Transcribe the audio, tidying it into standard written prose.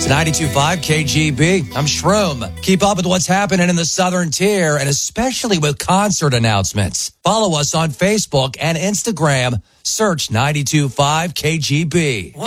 It's 92.5 KGB. I'm Shroom. Keep up with what's happening in the Southern Tier, and especially with concert announcements. Follow us on Facebook and Instagram. Search 92.5 KGB.